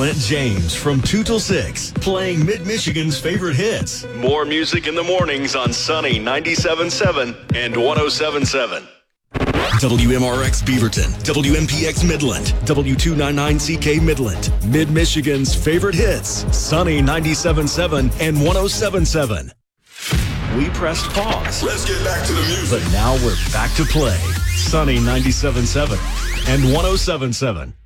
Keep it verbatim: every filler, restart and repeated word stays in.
Clint James from two till six, playing Mid-Michigan's favorite hits. More music in the mornings on Sunny ninety-seven point seven and one oh seven point seven. W M R X Beaverton, W M P X Midland, W two ninety-nine C K Midland, Mid-Michigan's favorite hits, Sunny ninety-seven point seven and one oh seven point seven. We pressed pause. Let's get back to the music. But now we're back to play. Sunny ninety-seven point seven and one oh seven point seven.